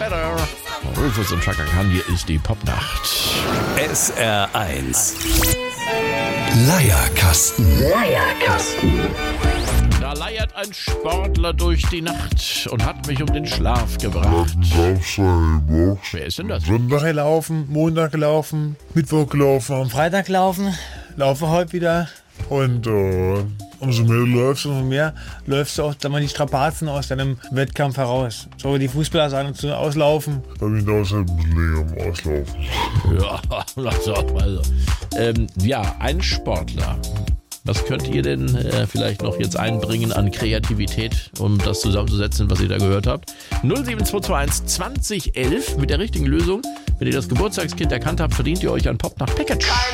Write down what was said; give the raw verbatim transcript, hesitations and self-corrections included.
Feather. Rufus und Chaka Khan, hier ist die Popnacht. S R eins. Leierkasten. Leierkasten. Da leiert ein Sportler durch die Nacht und hat mich um den Schlaf gebracht. Wer ist denn das? Sonntag gelaufen, Montag gelaufen, Mittwoch gelaufen, am Freitag gelaufen, laufe heute wieder. Und äh, umso mehr du läufst, umso mehr läufst du auch dann mal die Strapazen aus deinem Wettkampf heraus. So wie die Fußballer sagen, zu auslaufen. Da bin ich da halt ein bisschen länger am Auslaufen. Ja, lass auch mal so. Ähm, ja, ein Sportler. Was könnt ihr denn äh, vielleicht noch jetzt einbringen an Kreativität, um das zusammenzusetzen, was ihr da gehört habt? null sieben zwei zwei eins zwanzig elf mit der richtigen Lösung. Wenn ihr das Geburtstagskind erkannt habt, verdient ihr euch ein Popnacht-Package.